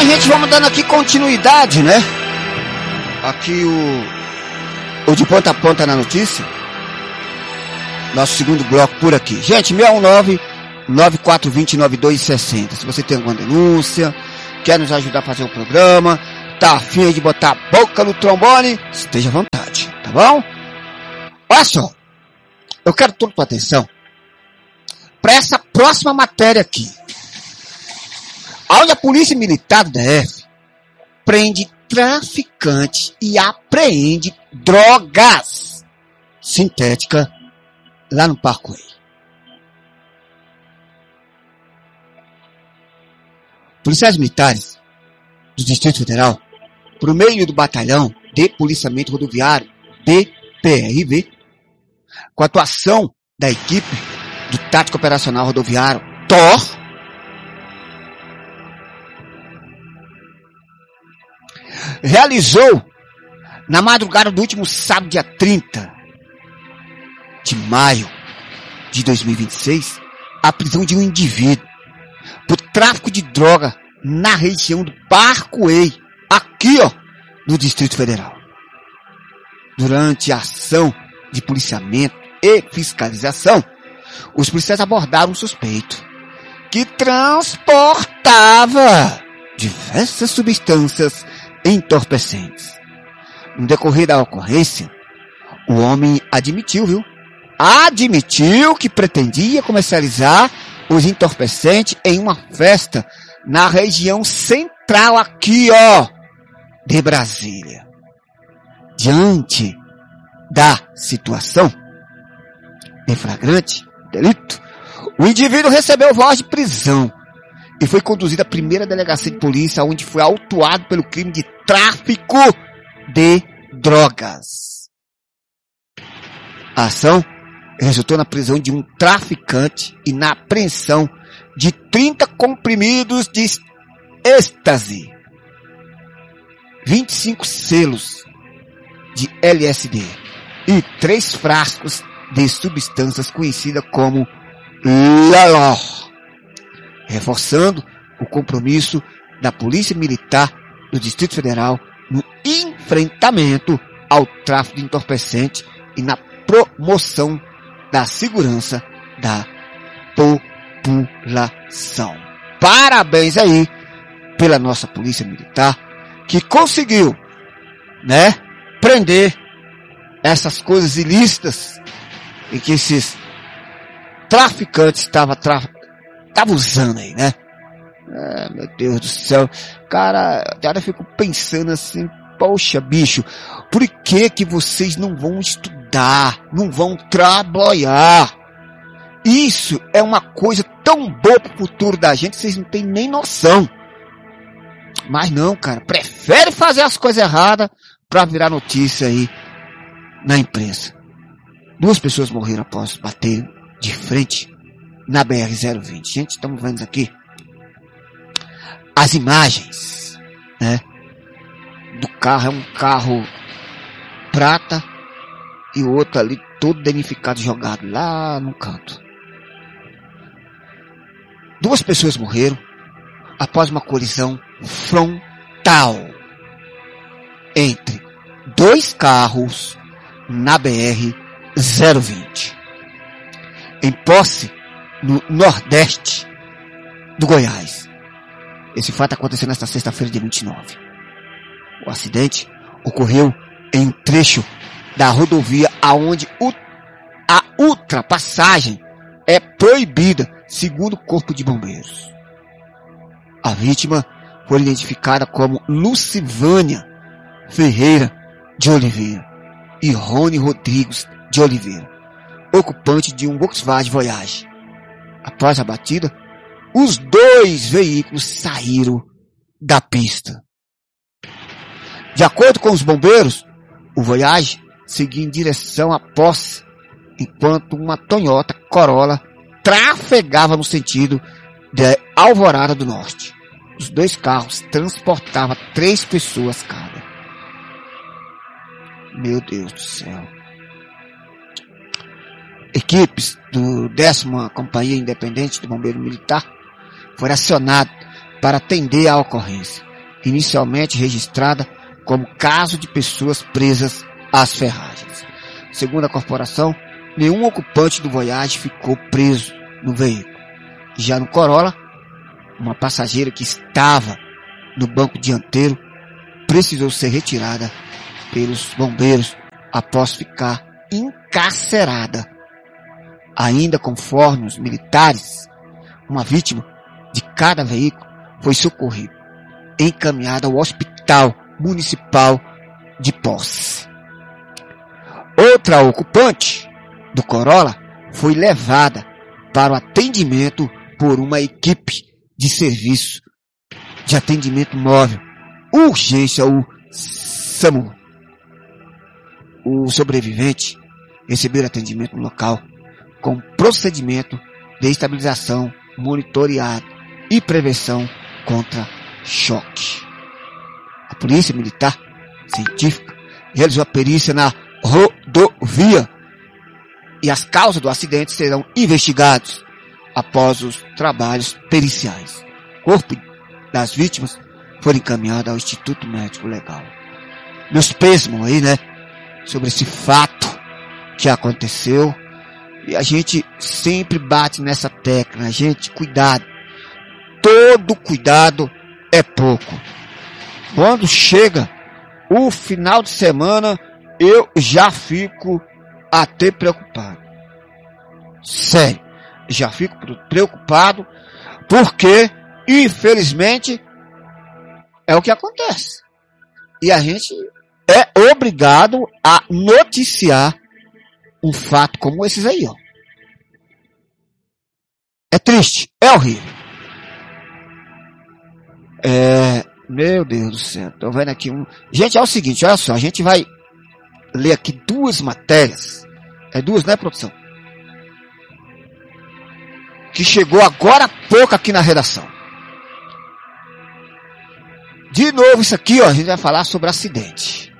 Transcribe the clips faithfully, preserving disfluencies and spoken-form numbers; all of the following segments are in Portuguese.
gente, vamos dando aqui continuidade, né? Aqui o, o de ponta a ponta na notícia. Nosso segundo bloco por aqui. Gente, seis um nove, nove quatro dois zero, nove dois seis zero. Se você tem alguma denúncia, quer nos ajudar a fazer o programa, tá afim de botar a boca no trombone, esteja à vontade, tá bom? Olha só, eu quero toda a tua atenção para essa próxima matéria aqui. Onde a Polícia Militar do D F prende traficante e apreende drogas sintéticas lá no Parkway. Policiais militares do Distrito Federal, por meio do Batalhão de Policiamento Rodoviário, B P R V, com a atuação da equipe do Tático Operacional Rodoviário, T O R, realizou, na madrugada do último sábado, dia trinta de maio de dois mil e vinte e seis, a prisão de um indivíduo por tráfico de droga na região do Parkway, aqui, ó, no Distrito Federal. Durante a ação de policiamento e fiscalização, os policiais abordaram um suspeito que transportava diversas substâncias entorpecentes. No decorrer da ocorrência, o homem admitiu, viu? Admitiu que pretendia comercializar os entorpecentes em uma festa na região central aqui, ó, de Brasília. Diante da situação em flagrante delito, o indivíduo recebeu voz de prisão e foi conduzido à primeira delegacia de polícia, onde foi autuado pelo crime de tráfico de drogas. A ação resultou na prisão de um traficante e na apreensão de trinta comprimidos de êxtase, vinte e cinco selos de L S D e três frascos de substâncias conhecidas como Lalor, reforçando o compromisso da Polícia Militar do Distrito Federal no enfrentamento ao tráfico de entorpecentes e na promoção da segurança da população. Parabéns aí pela nossa Polícia Militar, que conseguiu, né, prender essas coisas ilícitas e que esses traficantes estavam tra... estavam usando aí, né? Ah, meu Deus do céu. Cara, eu fico pensando assim, poxa, bicho, por que que vocês não vão estudar, não vão trabalhar? Isso é uma coisa tão boa pro futuro da gente, vocês não têm nem noção. Mas não, cara, prefere fazer as coisas erradas pra virar notícia aí na imprensa. Duas pessoas morreram após bater de frente na B R zero vinte. Gente, estamos vendo aqui as imagens, né, do carro. É um carro prata e o outro ali todo danificado, jogado lá no canto. Duas pessoas morreram após uma colisão frontal entre dois carros na B R zero vinte, em Posse, no nordeste do Goiás. Esse fato aconteceu nesta sexta-feira, dia vinte e nove. O acidente ocorreu em um trecho da rodovia aonde o, a ultrapassagem é proibida, segundo o Corpo de Bombeiros. A vítima foi identificada como Lucivânia Ferreira de Oliveira e Rony Rodrigues de Oliveira, ocupante de um Volkswagen Voyage. Após a batida, os dois veículos saíram da pista. De acordo com os bombeiros, o Voyage seguia em direção à Posse, enquanto uma Toyota Corolla trafegava no sentido de Alvorada do Norte. Os dois carros transportavam três pessoas cada. Meu Deus do céu. Equipes do décima Companhia Independente de Bombeiro Militar foram acionadas para atender a ocorrência. inicialmente registrada como caso de pessoas presas às ferragens. Segundo a corporação, nenhum ocupante do Voyage ficou preso no veículo. Já no Corolla, uma passageira que estava no banco dianteiro precisou ser retirada pelos bombeiros após ficar encarcerada. Ainda conforme os militares, uma vítima de cada veículo foi socorrida, encaminhada ao Hospital Municipal de Posse. Outra ocupante do Corolla foi levada para o atendimento por uma equipe de serviço de atendimento móvel, urgência, o SAMU. O sobrevivente recebeu atendimento no local com procedimento de estabilização monitoreado e prevenção contra choque. A Polícia Militar Científica realizou a perícia na rodovia e as causas do acidente serão investigados após os trabalhos periciais. O corpo das vítimas foi encaminhado ao Instituto Médico Legal. Meus pêsames aí, né, sobre esse fato que aconteceu. E a gente sempre bate nessa tecla, né? Gente, cuidado. Todo cuidado é pouco. Quando chega o final de semana, eu já fico até preocupado. Sério, já fico preocupado porque, infelizmente, é o que acontece. E a gente é obrigado a noticiar um fato como esses aí, ó. É triste, é horrível. É, meu Deus do céu, tô vendo aqui um... Gente, é o seguinte, olha só, a gente vai ler aqui duas matérias. É duas, né, produção? Que chegou agora há pouco aqui na redação. De novo isso aqui, ó, a gente vai falar sobre acidente.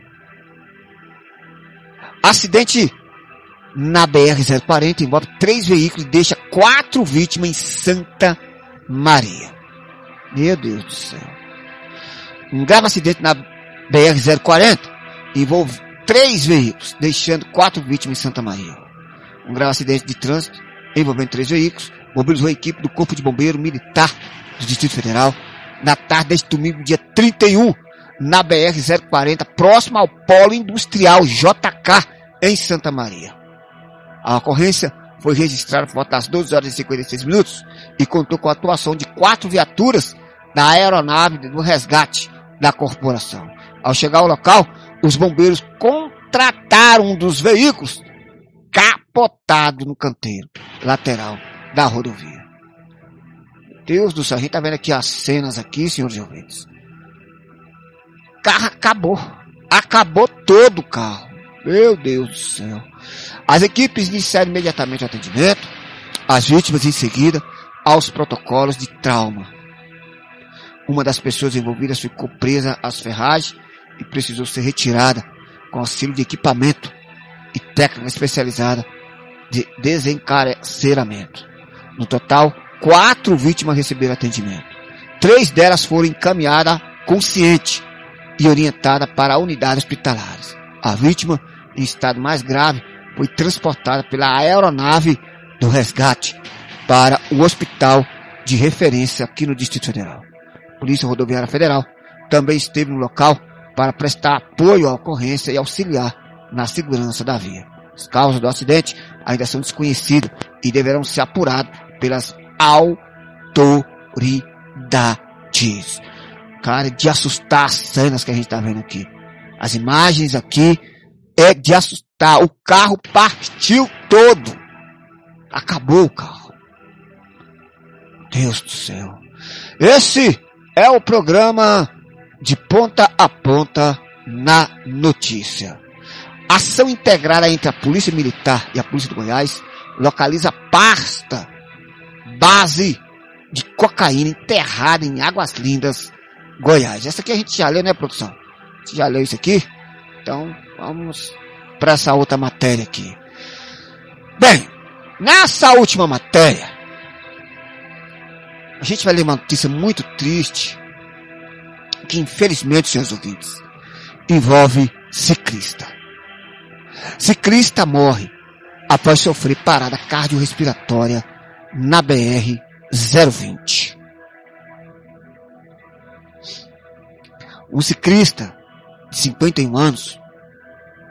Acidente na B R zero quarenta envolve três veículos e deixa quatro vítimas em Santa Maria. Meu Deus do céu. Um grave acidente na B R zero quarenta envolve três veículos, deixando quatro vítimas em Santa Maria. Um grave acidente de trânsito envolvendo três veículos mobilizou a equipe do Corpo de Bombeiro Militar do Distrito Federal na tarde deste domingo, dia trinta e um, na B R zero quarenta, próximo ao Polo Industrial J K, em Santa Maria. A ocorrência foi registrada por volta das doze horas e cinquenta e seis minutos e contou com a atuação de quatro viaturas da aeronave do resgate da corporação. Ao chegar ao local, os bombeiros contrataram um dos veículos capotado no canteiro lateral da rodovia. Deus do céu, a gente tá vendo aqui as cenas aqui, senhores ouvintes. O carro acabou. Acabou todo o carro. Meu Deus do céu. As equipes iniciaram imediatamente o atendimento às vítimas em seguida aos protocolos de trauma. Uma das pessoas envolvidas ficou presa às ferragens e precisou ser retirada com auxílio de equipamento e técnica especializada de desencarceramento. No total, quatro vítimas receberam atendimento. Três delas foram encaminhadas consciente e orientada para unidades hospitalares. A vítima, em estado mais grave, foi transportada pela aeronave do resgate para o hospital de referência aqui no Distrito Federal. A Polícia Rodoviária Federal também esteve no local para prestar apoio à ocorrência e auxiliar na segurança da via. As causas do acidente ainda são desconhecidas e deverão ser apuradas pelas autoridades. Cara, é de assustar as cenas que a gente tá vendo aqui. As imagens aqui é de assustar. O carro partiu todo. Acabou o carro. Deus do céu. Esse é o programa de ponta a ponta na notícia. Ação integrada entre a Polícia Militar e a Polícia do Goiás localiza pasta base de cocaína enterrada em Águas Lindas, Goiás. Essa aqui a gente já leu, né, produção? A gente já leu isso aqui? Então, vamos para essa outra matéria aqui. Bem, nessa última matéria, a gente vai ler uma notícia muito triste que infelizmente, senhores ouvintes, envolve ciclista. Ciclista morre após sofrer parada cardiorrespiratória na B R zero vinte. Um ciclista de cinquenta e um anos